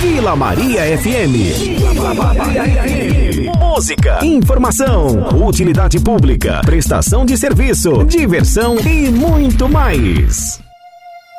Vila Maria FM. Vila Maria FM. Música, informação, utilidade pública, prestação de serviço, diversão e muito mais.